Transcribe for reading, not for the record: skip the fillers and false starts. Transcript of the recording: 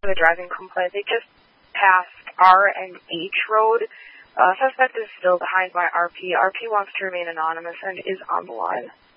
the driving complaint. They just passed R and H Road. Suspect is still behind by RP. RP wants to remain anonymous and is on the line.